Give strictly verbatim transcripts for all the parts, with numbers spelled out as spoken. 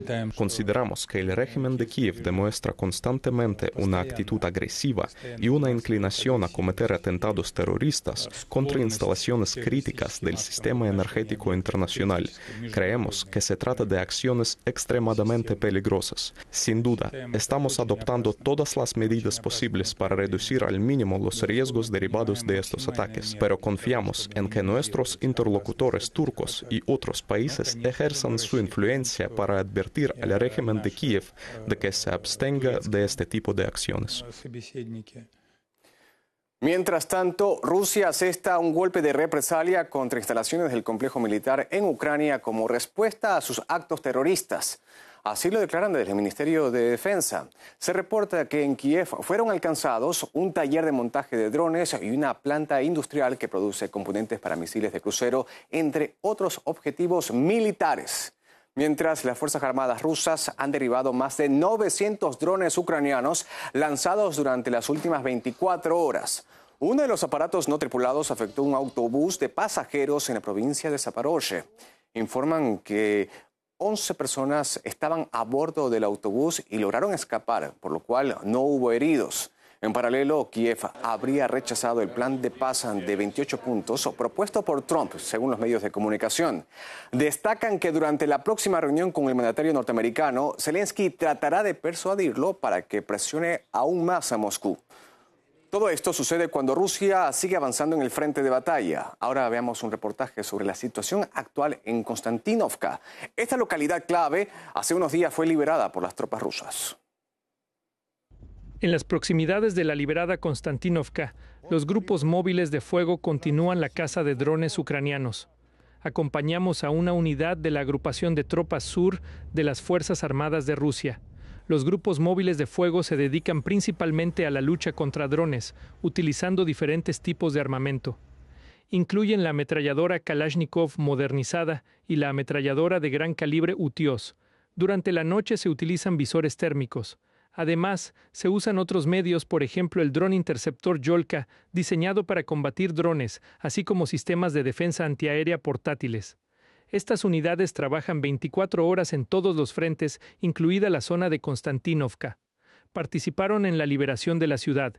Consideramos que el régimen de Kiev demuestra constantemente una actitud agresiva y una inclinación a cometer atentados terroristas contra instalaciones críticas del sistema energético internacional. Creemos que se trata de acciones extremadamente peligrosas. Sin duda, estamos adoptando todas las medidas posibles para reducir al mínimo los riesgos derivados de estos ataques, pero confiamos en que nuestros interlocutores turcos y otros países ejerzan su influencia para advertir al régimen de Kiev de que se abstenga de este tipo de acciones. Mientras tanto, Rusia asesta un golpe de represalia contra instalaciones del complejo militar en Ucrania como respuesta a sus actos terroristas. Así lo declaran desde el Ministerio de Defensa. Se reporta que en Kiev fueron alcanzados un taller de montaje de drones y una planta industrial que produce componentes para misiles de crucero, entre otros objetivos militares. Mientras las Fuerzas Armadas rusas han derribado más de novecientos drones ucranianos lanzados durante las últimas veinticuatro horas. Uno de los aparatos no tripulados afectó un autobús de pasajeros en la provincia de Zaporozhye. Informan que once personas estaban a bordo del autobús y lograron escapar, por lo cual no hubo heridos. En paralelo, Kiev habría rechazado el plan de paz de veintiocho puntos propuesto por Trump, según los medios de comunicación. Destacan que durante la próxima reunión con el mandatario norteamericano, Zelensky tratará de persuadirlo para que presione aún más a Moscú. Todo esto sucede cuando Rusia sigue avanzando en el frente de batalla. Ahora veamos un reportaje sobre la situación actual en Konstantinovka. Esta localidad clave hace unos días fue liberada por las tropas rusas. En las proximidades de la liberada Konstantinovka, los grupos móviles de fuego continúan la caza de drones ucranianos. Acompañamos a una unidad de la agrupación de tropas sur de las Fuerzas Armadas de Rusia. Los grupos móviles de fuego se dedican principalmente a la lucha contra drones, utilizando diferentes tipos de armamento. Incluyen la ametralladora Kalashnikov modernizada y la ametralladora de gran calibre Utios. Durante la noche se utilizan visores térmicos. Además, se usan otros medios, por ejemplo el dron interceptor Yolka, diseñado para combatir drones, así como sistemas de defensa antiaérea portátiles. Estas unidades trabajan veinticuatro horas en todos los frentes, incluida la zona de Konstantinovka. Participaron en la liberación de la ciudad.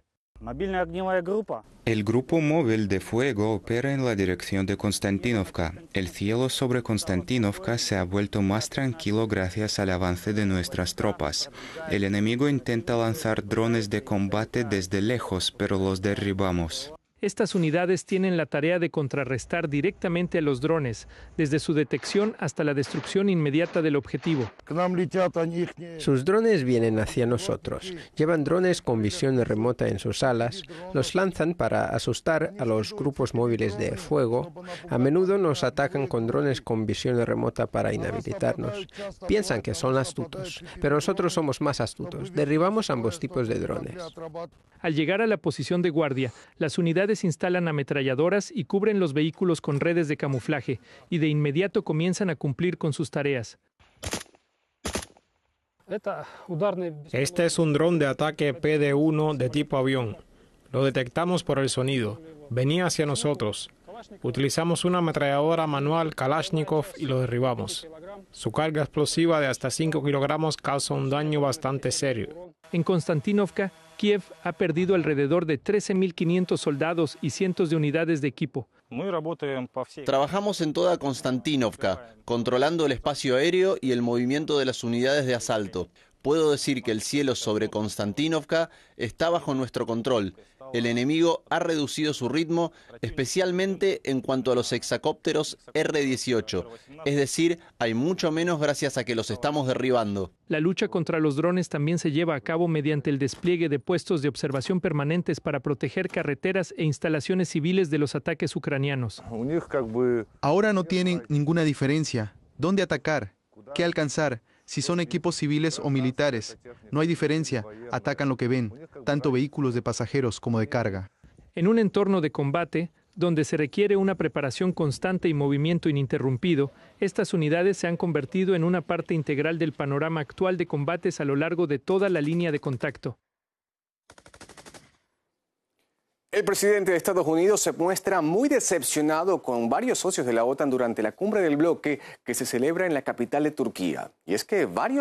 El grupo móvil de fuego opera en la dirección de Konstantinovka. El cielo sobre Konstantinovka se ha vuelto más tranquilo gracias al avance de nuestras tropas. El enemigo intenta lanzar drones de combate desde lejos, pero los derribamos. Estas unidades tienen la tarea de contrarrestar directamente a los drones, desde su detección hasta la destrucción inmediata del objetivo. Sus drones vienen hacia nosotros. Llevan drones con visión remota en sus alas, los lanzan para asustar a los grupos móviles de fuego. A menudo nos atacan con drones con visión remota para inhabilitarnos. Piensan que son astutos, pero nosotros somos más astutos. Derribamos ambos tipos de drones. Al llegar a la posición de guardia, las unidades instalan ametralladoras y cubren los vehículos con redes de camuflaje, y de inmediato comienzan a cumplir con sus tareas. Este es un dron de ataque P D uno de tipo avión. Lo detectamos por el sonido. Venía hacia nosotros. Utilizamos una ametralladora manual Kalashnikov y lo derribamos. Su carga explosiva de hasta cinco kilogramos causa un daño bastante serio. En Konstantinovka, Kiev ha perdido alrededor de trece mil quinientos soldados y cientos de unidades de equipo. Trabajamos en toda Konstantinovka, controlando el espacio aéreo y el movimiento de las unidades de asalto. Puedo decir que el cielo sobre Konstantinovka está bajo nuestro control. El enemigo ha reducido su ritmo, especialmente en cuanto a los hexacópteros erre dieciocho. Es decir, hay mucho menos gracias a que los estamos derribando. La lucha contra los drones también se lleva a cabo mediante el despliegue de puestos de observación permanentes para proteger carreteras e instalaciones civiles de los ataques ucranianos. Ahora no tienen ninguna diferencia. ¿Dónde atacar? ¿Qué alcanzar? Si son equipos civiles o militares, no hay diferencia, atacan lo que ven, tanto vehículos de pasajeros como de carga. En un entorno de combate, donde se requiere una preparación constante y movimiento ininterrumpido, estas unidades se han convertido en una parte integral del panorama actual de combates a lo largo de toda la línea de contacto. El presidente de Estados Unidos se muestra muy decepcionado con varios socios de la OTAN durante la cumbre del bloque que se celebra en la capital de Turquía. Y es que varios